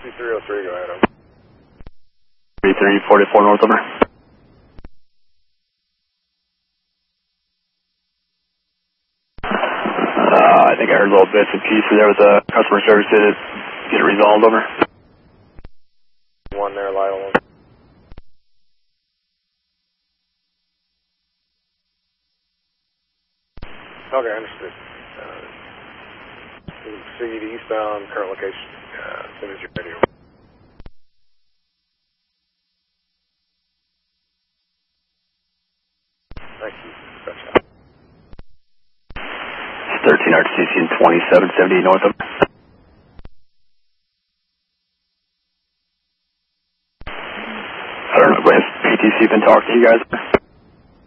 C303, go ahead, over. 3344 north, over. I think I heard a little bits and pieces there with the customer service. Did it get it resolved, over? One there, Lyle. Okay, understood. Proceed eastbound, current location, as soon as you're ready. Thank you. Gotcha. 13 RTC and 2778 north, over. I don't know, has PTC been talking to you guys?